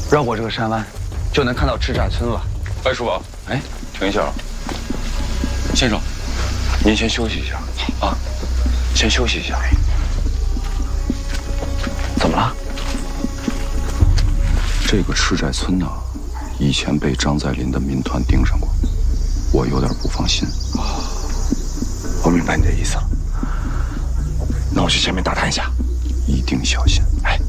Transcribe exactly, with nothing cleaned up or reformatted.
绕过这个山湾，就能看到赤寨村了。 白叔宝， 哎， 停一下， 先生， 您先休息一下啊，先休息一下。 怎么了？ 这个赤寨村呢，以前被张在林的民团盯上过，我有点不放心。 哦，我明白你的意思了。那我去前面打探一下， 一定小心。 哎。